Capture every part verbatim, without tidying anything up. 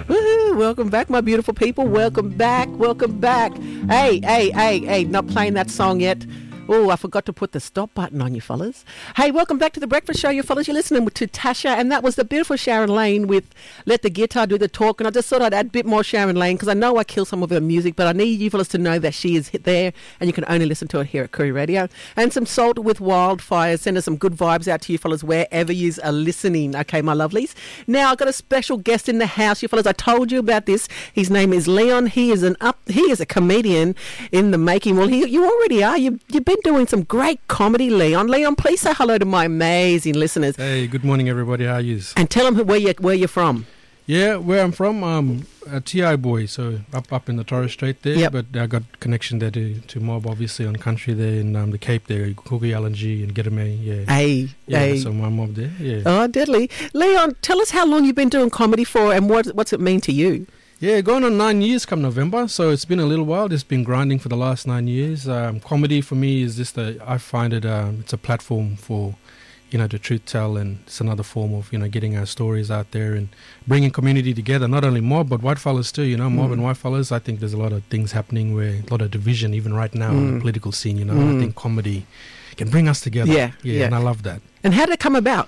Woo-hoo, welcome back, my beautiful people. Welcome back. Welcome back. Hey, hey, hey, hey, not playing that song yet. Oh, I forgot to put the stop button on you fellas. Hey, welcome back to The Breakfast Show, you fellas. You're listening to Tasha, and that was the beautiful Sharon Lane with Let the Guitar Do the Talk. And I just thought I'd add a bit more Sharon Lane because I know I kill some of her music, but I need you fellas to know that she is there, and you can only listen to it here at Koori Radio. And some Salt with Wildfire. Send us some good vibes out to you fellas wherever you are listening. Okay, my lovelies. Now, I've got a special guest in the house, you fellas. I told you about this. His name is Leon. He is an up. He is a comedian in the making. Well, he, you already are. You, you've been doing some great comedy, Leon. Leon, please say hello to my amazing listeners. Hey, good morning, everybody. How are you? And tell them where you where you're from. Yeah, where I'm from, um, a T I boy, so up up in the Torres Strait there. Yep. But I got connection there to, to Mob, obviously, on country there in um, the Cape there, Coogee, L N G and Gedame. Yeah, hey, yeah. Hey. So my mob there. Yeah. Oh, deadly, Leon. Tell us how long you've been doing comedy for, and what what's it mean to you? Yeah, going on nine years come November, so it's been a little while. It's been grinding for the last nine years. Um, comedy for me is just a, I find it, um, it's a platform for, you know, to truth tell, and it's another form of, you know, getting our stories out there and bringing community together, not only Mob, but white fellas too, you know, Mob mm. and white fellas. I think there's a lot of things happening where, a lot of division, even right now mm. on the political scene, you know. Mm. I think comedy can bring us together. Yeah, yeah, yeah. And I love that. And how did it come about?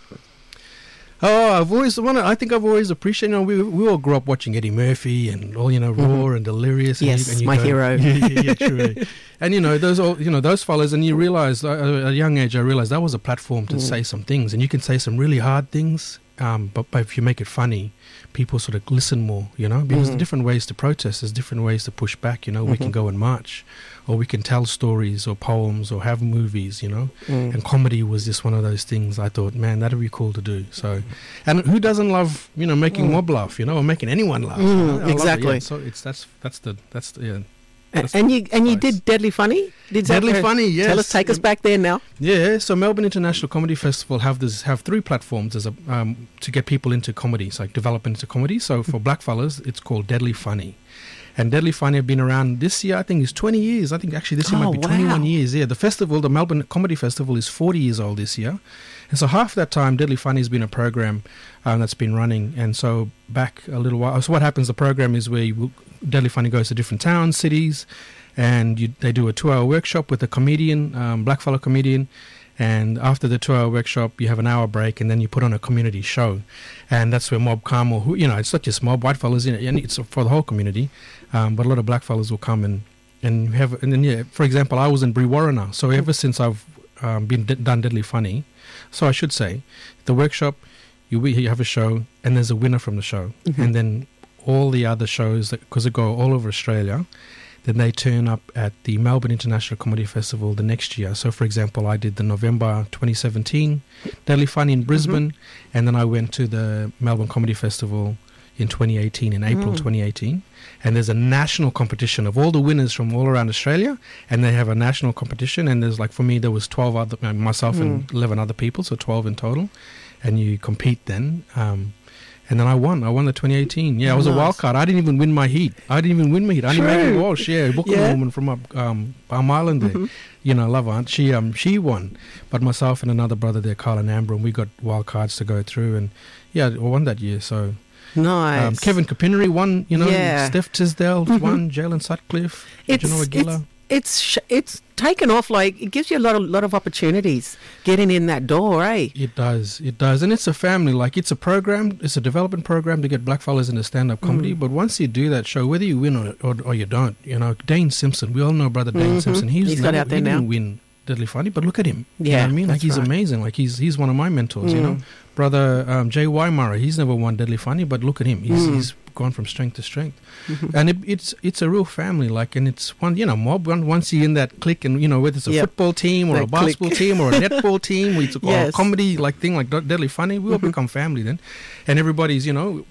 Oh, I've always wanted, I think I've always appreciated, you know, we we all grew up watching Eddie Murphy and all, you know, Raw mm-hmm. and Delirious. And yes, you, and you my go, hero. Yeah, yeah, yeah, true. And, you know, those all, you know, those fellas, and you realise, uh, at a young age, I realised that was a platform to mm. say some things. And you can say some really hard things, um, but, but if you make it funny, people sort of listen more, you know, because mm. there's different ways to protest, there's different ways to push back, you know. Mm-hmm. We can go and march, or we can tell stories or poems or have movies, you know. Mm. And comedy was just one of those things I thought, man, that'd be cool to do. So, and who doesn't love, you know, making mm. Mob laugh, you know, or making anyone laugh? Mm, you know? exactly. It, yeah. So it's that's that's the that's the, yeah. That's and you and you did Deadly Funny? Did Deadly Funny, yes. Tell us, take us back there now. Yeah, so Melbourne International Comedy Festival have this have three platforms as a um, to get people into comedy, so like develop into comedy. So for blackfellas, it's called Deadly Funny. And Deadly Funny have been around this year, I think, is twenty years. I think actually this year oh, might be wow. twenty-one years. Yeah, the festival, the Melbourne Comedy Festival, is forty years old this year. And so half that time, Deadly Funny has been a program um, that's been running. And so back a little while, so what happens, the program is where you, Deadly Funny goes to different towns, cities, and you, they do a two-hour workshop with a comedian, um, blackfellow comedian. And after the two-hour workshop, you have an hour break, and then you put on a community show. And that's where Mob come, or who, you know, it's not just Mob, white fellas, you know, and it's for the whole community. Um, but a lot of black fellas will come and and have, and then yeah, for example, I was in Brewarrina, so ever since I've um, been d- done Deadly Funny, so I should say, the workshop, you you have a show, and there's a winner from the show, mm-hmm. and then all the other shows, because they go all over Australia. Then they turn up at the Melbourne International Comedy Festival the next year. So, for example, I did the November twenty seventeen Deadly Funny in Brisbane, mm-hmm. and then I went to the Melbourne Comedy Festival in twenty eighteen, in April mm. twenty eighteen. And there's a national competition of all the winners from all around Australia, and they have a national competition. And there's like, for me, there was twelve other, myself mm. and eleven other people, so twelve in total. And you compete then. Um, And then I won. I won the twenty eighteen. Yeah, I was nice. a wild card. I didn't even win my heat. I didn't even win my heat. I only Maggie Walsh, yeah, Booker yeah. woman from up um, Palm Island there. Mm-hmm. You know, love her. She um she won. But myself and another brother there, Carl and Amber, and we got wild cards to go through. And yeah, I won that year. So nice. Um, Kevin Capinnery won. You know, yeah. Steph Tisdale mm-hmm. won. Jalen Sutcliffe. It's Genoa Gilla. It's, it's sh- it's taken off, like it gives you a lot of lot of opportunities getting in that door, eh? It does, it does, and it's a family. Like it's a program, it's a development program to get blackfellas into stand-up comedy. Mm. But once you do that show, whether you win or, or or you don't, you know, Dane Simpson. We all know brother Dane mm-hmm. Simpson. He's, he's never, got out there he now. Didn't win Deadly Funny, but look at him. Yeah, you know what I mean, like he's right. amazing. Like he's he's one of my mentors. Mm. You know, brother um, Jay Wymara. He's never won Deadly Funny, but look at him. He's mm. he's gone from strength to strength. Mm-hmm. And it, it's it's a real family, like, and it's one, you know, Mob, one, once you're in that clique, and you know, whether it's a yep. football team or that a basketball clique. team or a netball team, or, it's a, yes. or a comedy like thing like Deadly Funny, we all mm-hmm. become family then. And everybody's, you know,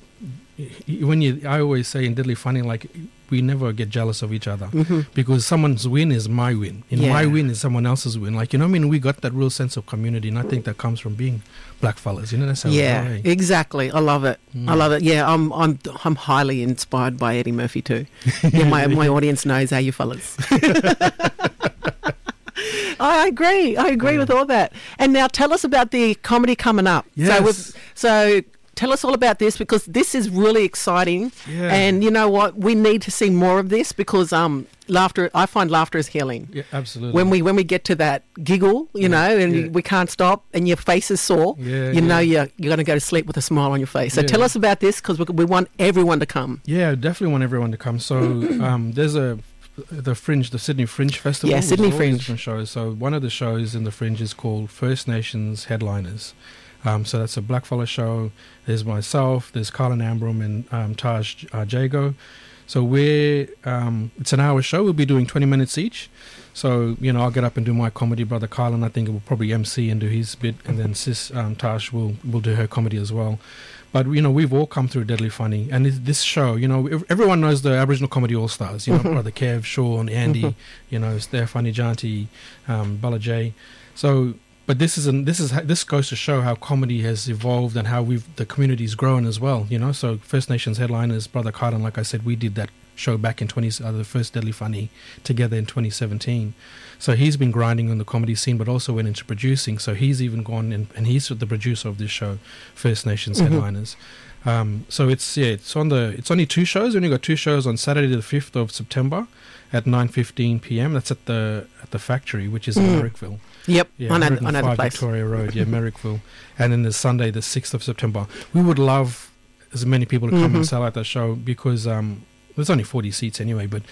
when you, I always say in Deadly Funny, like, we never get jealous of each other mm-hmm. because someone's win is my win, and yeah. my win is someone else's win. Like, you know what I mean? We got that real sense of community, and I think that comes from being black fellas. You know, that's how yeah, we exactly. I love it. Mm. I love it. Yeah, I'm I'm I'm highly inspired by Eddie Murphy too. Yeah, my my audience knows how you fellas. I agree. I agree yeah. with all that. And now tell us about the comedy coming up. Yes. So, with, so tell us all about this, because this is really exciting. Yeah. And you know what? We need to see more of this, because um, laughter, I find laughter is healing. Yeah, absolutely. When we when we get to that giggle, you know, and yeah. you, we can't stop, and your face is sore, Yeah, you know yeah. you're, you're going to go to sleep with a smile on your face. So Yeah. tell us about this, because we, we want everyone to come. Yeah, definitely want everyone to come. So um, there's a the Fringe, the Sydney Fringe Festival. Yeah, which Sydney is all these Fringe. different shows. So one of the shows in the Fringe is called First Nations Headliners. Um, so that's a blackfella show. There's myself, there's Carlin Ambrom and um, Taj uh, Jago. So we're um, it's an hour show. We'll be doing twenty minutes each. So you know, I'll get up and do my comedy. Brother Carlin, I think, will probably M C and do his bit, and then Sis um, Taj will will do her comedy as well. But you know, we've all come through Deadly Funny, and it, this show, you know, ev- everyone knows the Aboriginal Comedy All Stars. You know, Mhm. Brother Kev, Sean, Andy, Mhm. you know, Stephanie Janti, um, Bala J. So, but this is an, this is ho- this goes to show how comedy has evolved and how we've the community's grown as well. You know, so First Nations Headliners, Brother Carlin, like I said, we did that show back in twenty uh, the first Deadly Funny together in twenty seventeen. So he's been grinding on the comedy scene, but also went into producing. So he's even gone in, and he's the producer of this show, First Nations Mhm. Headliners. Um, so it's yeah, it's on the it's only two shows. We only got two shows on Saturday the fifth of September at nine fifteen p.m. That's at the at the factory, which is in Mm. Merrickville. Yep, Yeah, I know, I one know oh the five place. Victoria Road, yeah, Merrickville. And then there's Sunday the sixth of September. We would love as many people to come Mhm. and sell out that show, because um, there's only forty seats anyway, but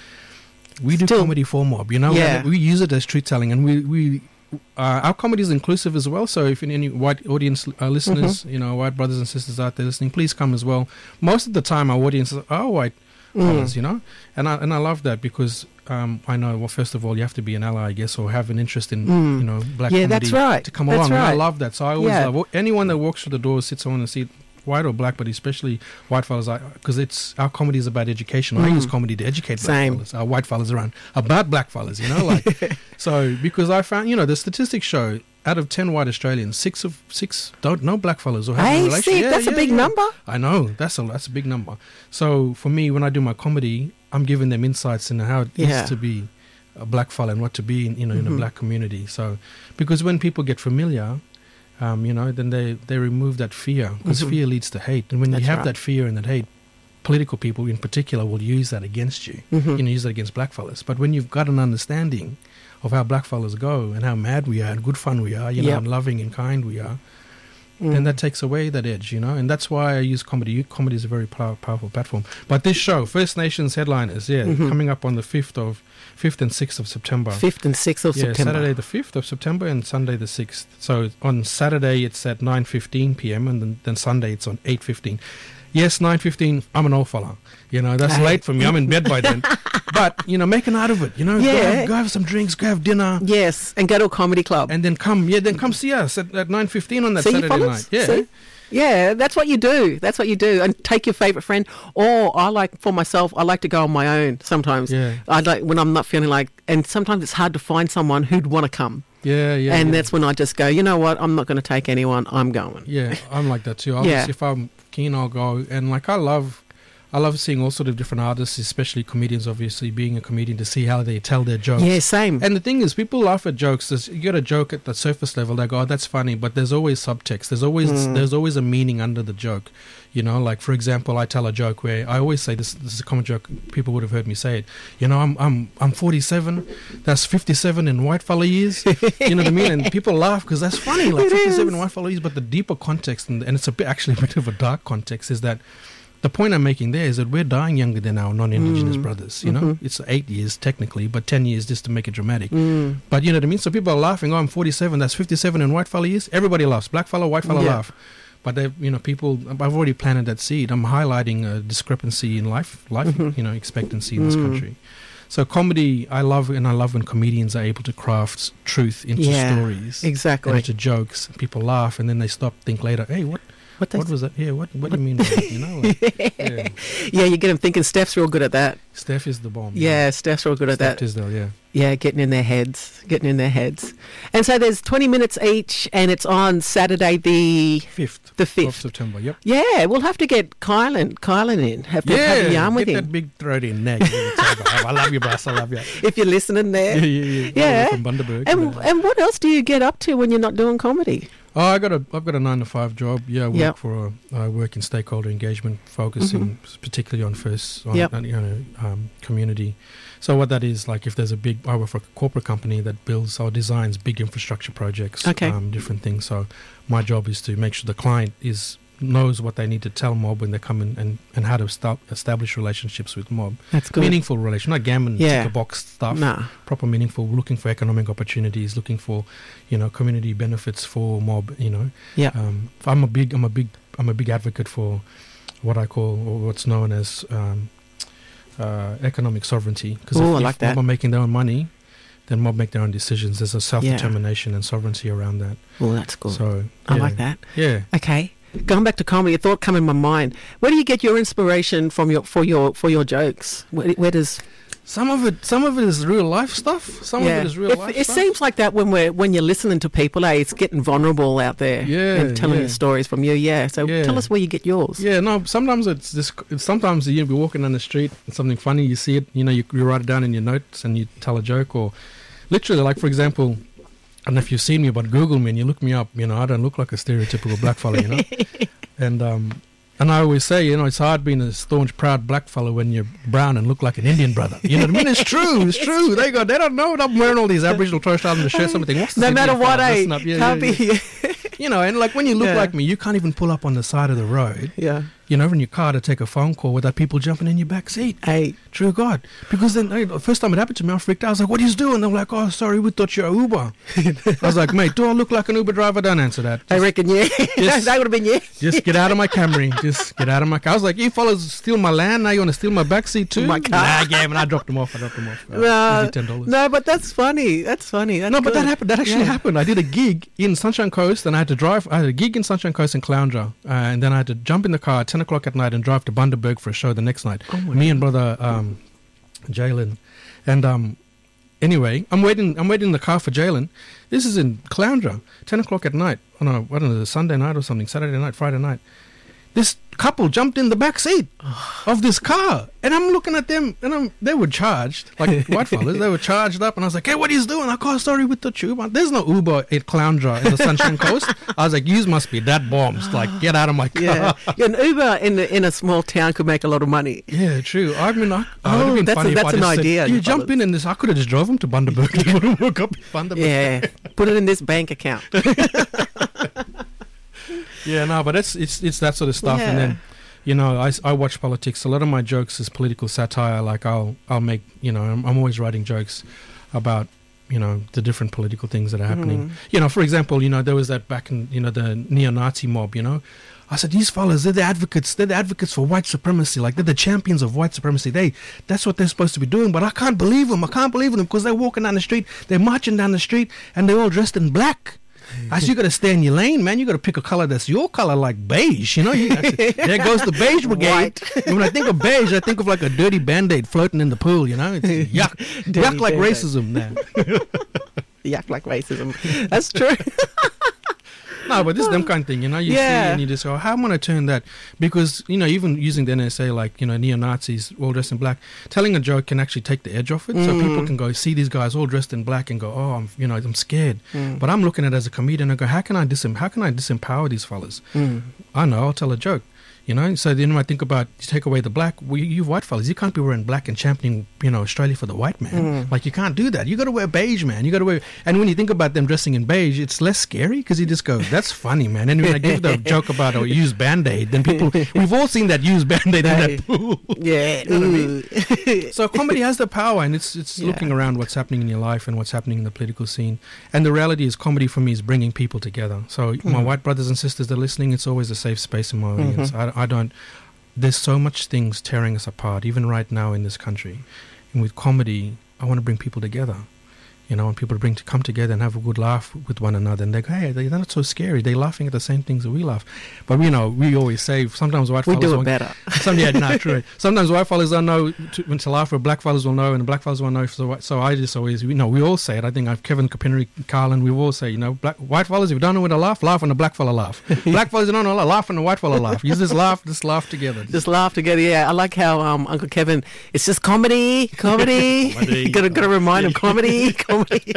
we do Still- comedy for mob, you know. Yeah. We, we use it as truth telling, and we we uh, our comedy is inclusive as well. So if any white audience uh, listeners, Mm-hmm. you know, white brothers and sisters out there listening, please come as well. Most of the time, our audience are white Mm. fellas, you know, and I and I love that, because um, I know, well, first of all, you have to be an ally, I guess, or have an interest in Mm. you know black Yeah, comedy that's right. to come That's along. And I right. love that. So I always Yeah. love anyone that walks through the door, sits on a seat, white or black, but especially white fellas, because it's our comedy is about education. I Mm. use comedy to educate black Same. fellas, our white fellas around about black fellas, you know, like so. Because I found, you know, the statistics show out of ten white Australians, six of six don't know black fellas or have a Hey, relation. see, Yeah, that's a yeah, big yeah. number. I know that's a that's a big number. So for me, when I do my comedy, I'm giving them insights into how it Yeah. is to be a black fella and what to be in, you know, in Mhm. a black community. So because when people get familiar, um, you know, then they they remove that fear, because Mhm. fear leads to hate, and when That's you have right. that fear and that hate, political people in particular will use that against you. Mhm. You know, use that against black fellas. But when you've got an understanding of how black fellas go and how mad we are and good fun we are, you know, Yep. and loving and kind we are, Mm. then that takes away that edge, you know, and that's why I use comedy. Comedy is a very pow- powerful platform. But this show, First Nations Headliners, yeah, Mhm. coming up on the fifth of fifth and sixth of September. fifth and sixth of yeah, September. Saturday the fifth of September and Sunday the sixth. So on Saturday it's at nine fifteen p.m. and then, then Sunday it's on eight fifteen. Yes, nine fifteen. I'm an old fella. You know, that's Hey. late for me. I'm in bed by then. But, you know, make a night of it. You know, go, Yeah. have, go have some drinks, go have dinner. Yes, and go to a comedy club. And then come, yeah, then come see us at, at nine fifteen on that See you Saturday fellas? night. Yeah. See? Yeah, that's what you do. That's what you do. And take your favourite friend. Or I like, for myself, I like to go on my own sometimes. Yeah. I like when I'm not feeling like, and sometimes it's hard to find someone who'd want to come. Yeah, yeah. and yeah. that's when I just go, you know what, I'm not going to take anyone, I'm going. Yeah, I'm like that too. I'll Yeah. just, if I'm keen, I'll go. And like I love, I love seeing all sort of different artists, especially comedians. Obviously, being a comedian, to see how they tell their jokes. Yeah, same. And the thing is, people laugh at jokes. There's, you get a joke at the surface level, they go, "Oh, that's funny," but there's always subtext. There's always Mm. there's always a meaning under the joke. You know, like for example, I tell a joke where I always say this. This is a common joke. People would have heard me say it. You know, I'm I'm I'm forty-seven. That's fifty-seven in white fella years. You know what I mean? And people laugh because that's funny, like It fifty-seven is. white fella years. But the deeper context, and, and it's a bit actually a bit of a dark context, is that. The point I'm making there is that we're dying younger than our non-Indigenous Mm. brothers. You know, Mhm. it's eight years technically, but ten years just to make it dramatic. Mm. But you know what I mean? So people are laughing. Oh, I'm forty-seven. That's fifty-seven in white fella years. Everybody laughs. Black fella, white fella Yeah. laugh. But they, you know, people. I've already planted that seed. I'm highlighting a discrepancy in life, life, Mhm. you know, expectancy in this Mm. country. So comedy, I love, and I love when comedians are able to craft truth into Yeah, stories Exactly. and into jokes. People laugh, and then they stop, think later. Hey, what? What, they- What was that? Yeah, what? What do you mean? By that? You know, like, yeah. yeah, you get them thinking. Steph's real good at that. Steph is the bomb. Yeah, Steph's real good at Steph that. Tisdale, yeah. Yeah, getting in their heads, getting in their heads. And so there's twenty minutes each, and it's on Saturday the Fifth. the Of fifth. September. Yep. Yeah, we'll have to get Kylan, Kylan in. Have to have a yarn with get him that big throat in there. I love you, boss. I love you. if you're listening there. Yeah, yeah, yeah. Yeah. From Bundaberg. And you know. and what else do you get up to when you're not doing comedy? Oh, I got a I've got a nine to five job. Yeah, I work Yep. for a, I work in stakeholder engagement, focusing Mhm. particularly on first on Yep. uh, you know um, community. So what that is, like, if there's a big, I work for a corporate company that builds or designs big infrastructure projects, Okay. um, different things. So my job is to make sure the client is knows what they need to tell mob when they come in, and, and how to start, establish relationships with mob. That's good. Meaningful relation, not gammon, Yeah. tick a box stuff. Nah. Proper meaningful, looking for economic opportunities, looking for, you know, community benefits for mob, you know. Yeah. Um, I'm a big, I'm a big, I'm a big advocate for what I call, or what's known as um, uh, economic sovereignty. Because Ooh, I if, like if that. mob are making their own money, then mob make their own decisions. There's a self-determination and sovereignty around that. Oh, that's good. So I yeah. like that. Yeah. Okay. Going back to comedy, a thought come in my mind. Where do you get your inspiration from your for your for your jokes? Where, where does Some of it, some of it is real life stuff. Some of it is real It- life It stuff. seems like that when we're when you're listening to people, eh? It's getting vulnerable out there. Yeah, And telling yeah. your stories from you, yeah. So Yeah. tell us where you get yours. Yeah, no. Sometimes it's just. It's sometimes you'll be walking down the street and something funny. You see it. You know, you, you write it down in your notes and you tell a joke, or literally, like for example, I don't know if you've seen me, but Google me and you look me up. You know, I don't look like a stereotypical black fella. You know, and um, and I always say, you know, it's hard being a staunch, proud black fella when you're brown and look like an Indian brother. You know what I mean? It's true. It's true. They go. They don't know. I'm wearing all these Aboriginal Torres Strait Islander shirts. Something. What's this No Indian matter what, fella? eh? Listen up. Yeah, Can't yeah, yeah. be. You know, and like when you look Yeah. like me, you can't even pull up on the side of the road. Yeah. You know, in your car to take a phone call without people jumping in your back seat. Hey. True God. Because then, hey, the first time it happened to me, I freaked out. I was like, what are you doing? They're like, oh, sorry, we thought you're Uber. I was like, mate, do I look like an Uber driver? Don't answer that. I Just, reckon, yeah. Just- that would have been yeah. just get out of my Camry. Just get out of my car. I was like, you fellas steal my land. Now you want to steal my back seat too? My car. Nah, yeah, man, I dropped them off. I dropped them off. Uh, No, easy ten dollars. no, but that's funny. That's funny. That's No, but that good. happened. That actually Yeah. happened. I did a gig in Sunshine Coast, and I had to drive. I had a gig in Sunshine Coast in Caloundra, uh, and then I had to jump in the car at ten o'clock at night and drive to Bundaberg for a show the next night. Oh my Me and brother um, Jalen, and um, anyway, I'm waiting. I'm waiting in the car for Jalen. This is in Caloundra, ten o'clock at night on a I don't know, Sunday night or something, Saturday night, Friday night. This couple jumped in the back seat of this car, and I'm looking at them, and I'm they were charged like white fellas. They were charged up, and I was like, "Hey, what are you doing?" Like, "Oh, sorry, with the tube. There's no Uber at Caloundra in the Sunshine Coast." I was like, "You must be that bombs. Like, get out of my car." Yeah. Yeah, an Uber in the, in a small town could make a lot of money. Yeah, true. I mean, I, Oh, it would have been that's a- funny that's if I an just idea, said, you you jump fellas. in and this. I could have just drove him to Bundaberg. He would have woke up in Bundaberg. Yeah. Put it in this bank account. Yeah, no, but it's it's it's that sort of stuff. And Yeah. then, you know, I, I watch politics. A lot of my jokes is political satire. Like I'll I'll make you know I'm, I'm always writing jokes about you know the different political things that are happening. Mhm. You know, for example, you know there was that back in you know the neo-Nazi mob. You know, I said these fellas they're the advocates. They're the advocates for white supremacy. Like they're the champions of white supremacy. They that's what they're supposed to be doing. But I can't believe them. I can't believe them because they're walking down the street. They're marching down the street and they're all dressed in black. I said, you got to stay in your lane, man. You got to pick a color that's your color, like beige. You know, you, I said, there goes the beige brigade. White. And when I think of beige, I think of like a dirty Band-Aid floating in the pool. You know, it's yuck, Dirty yuck like Band-Aid. racism now. Yuck like racism. That's true. No, but this is them kind of thing. You know, you Yeah. see and you just go, how am I going to turn that? Because you know, even using the N S A, like you know, neo-Nazis all dressed in black, telling a joke can actually take the edge off it. So Mm. people can go see these guys all dressed in black and go, oh, I'm, you know, I'm scared. Mm. But I'm looking at it as a comedian and go, how can I dis- how can I disempower these fellas? Mm. I know, I'll tell a joke. You know, so then when I think about you take away the black, well, you white fellas, you can't be wearing black and championing, you know, Australia for the white man. Mm. Like you can't do that. You got to wear beige, man. You got to wear. And when you think about them dressing in beige, it's less scary because you just go, "That's funny, man." And when I give the joke about a used Band-Aid, then people, we've all seen that used Band-Aid in Hey. that pool. Yeah. You know what I mean? Ooh. So comedy has the power, and it's it's Yeah. looking around what's happening in your life and what's happening in the political scene. And the reality is, comedy for me is bringing people together. So my Mhm. white brothers and sisters that are listening, it's always a safe space in my audience. Mhm. I, I don't. There's so much things tearing us apart, even right now in this country. And with comedy, I want to bring people together. You know, I want people to bring to come together and have a good laugh with one another. And they go, hey, they're not so scary. They're laughing at the same things that we laugh. But, you know, we always say, sometimes white We fellas do it won't- better. Some, yeah, no, true. Sometimes white fellas don't know to, when to laugh, or black fellas will know, and black fellas won't know. So, so I just always, you know, we all say it. I think I've Kevin Capinnery, Carlin, we all say, you know, black white fellas, if you don't know when to laugh, laugh when a black fella laugh. Black fellas, you don't know, laugh when a white fella laugh. You just laugh, just laugh together. Just laugh together. Yeah, I like how um, Uncle Kevin. It's just comedy, comedy. Comedy. gotta gotta remind him comedy, comedy. comedy.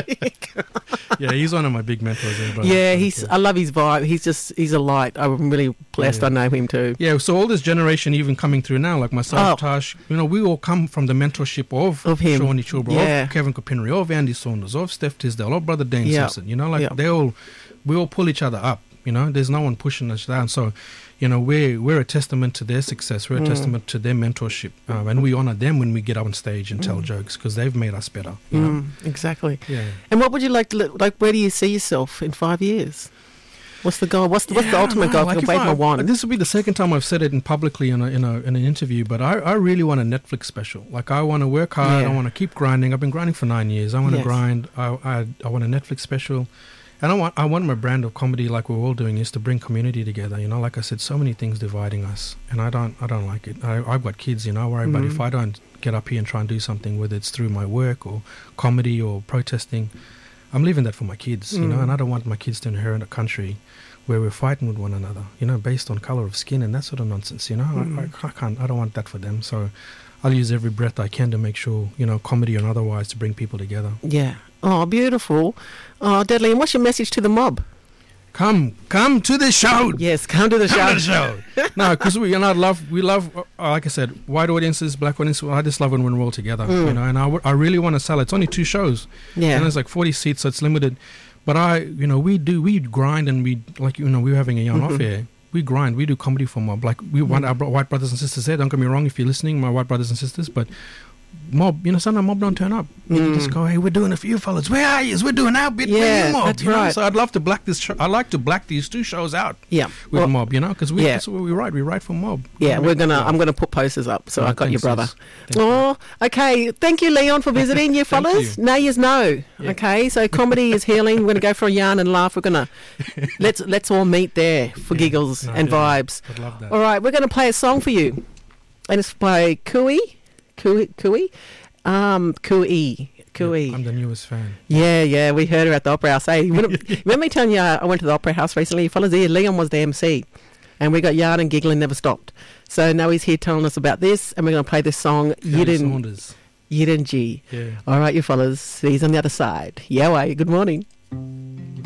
Yeah, he's one of my big mentors. There, brother. Yeah, he's. I love his vibe. He's just. He's a light. I'm really blessed. Yeah. I know him too. Yeah, so all this generation even coming through now, like myself, Oh. Tash, you know, we all come from the mentorship of, Of him. Shawnee Chilbro, Yeah. of Kevin Copinnery, of Andy Saunders, of Steph Tisdale, of Brother Dane Yeah. Simpson. You know, like Yeah. they all, we all pull each other up. You know, there's no one pushing us down. So, you know, we're we're a testament to their success. We're a Mm. testament to their mentorship, um, and we honor them when we get up on stage and tell Mm. jokes because they've made us better. You know? Mm, exactly. Yeah. And what would you like to li- like? Where do you see yourself in five years? What's the goal? What's the, what's the Yeah, ultimate no, goal? like Like if wave I- my wand. This will be the second time I've said it in publicly in a, in a in an interview, but I, I really want a Netflix special. Like I want to work hard. Yeah. I want to keep grinding. I've been grinding for nine years. I want to Yes. grind. I, I I want a Netflix special, and I want I want my brand of comedy, like we're all doing, is to bring community together. You know, like I said, so many things dividing us, and I don't I don't like it. I, I've got kids. You know, I worry about Mhm. if I don't get up here and try and do something, whether it's through my work or comedy or protesting. I'm leaving that for my kids, you know, Mm. and I don't want my kids to inherit a country where we're fighting with one another, you know, based on color of skin and that sort of nonsense, you know. Mm. I, I, I can't, I don't want that for them. So I'll use every breath I can to make sure, you know, comedy and otherwise, to bring people together. Yeah. Oh, beautiful. Oh, Deadly. And what's your message to the mob? Come, come to the show. Yes, come to the show. Come to the show. No, because we, you know, I love, we love, uh, like I said, white audiences, black audiences. I just love when we're all together, Mm. you know. And I, w- I really want to sell. It's only two shows. Yeah. And there's like forty seats, so it's limited. But I, you know, we do, we grind and we, like, you know, we were having a yarn Mhm. off here. We grind, we do comedy for mob. Like, we want Mm. our bro- white brothers and sisters there. Don't get me wrong if you're listening, my white brothers and sisters, but mob, you know, sometimes mob don't turn up. You Mm. just go, hey, we're doing it for you fellas. Where are you? We're doing our bit Yeah, for you, mob. that's you know? right. So I'd love to black this show. I like to black these two shows out Yeah. with Well, mob, you know, because we, yeah. that's what we write. We write for mob. yeah, You know we're what I mean? gonna. Yeah. I'm gonna put posters up. So Oh, I got your thanks, brother. sis. Thank you. Oh, okay. Thank you, Leon, for visiting you, Thank fellas. you. Now you know. Yeah. Okay, so comedy is healing. We're gonna go for a yarn and laugh. We're gonna let's let's all meet there for Yeah. giggles No, and definitely. vibes. I'd love that. All right, we're gonna play a song for you, and it's by Kui, Kui, Kui, um, Kui, Kui. Yeah, I'm the newest fan. Yeah, yeah, we heard her at the Opera House. Hey, remember, remember me telling you uh, I went to the Opera House recently? Fellas, there, Leon was the M C, and we got yarn and giggling never stopped. So now he's here telling us about this, and we're going to play this song, Andy Yidin Saunders. Yidin G. Yeah. All right, you fellas, he's on the other side. Yeah, way. Good morning.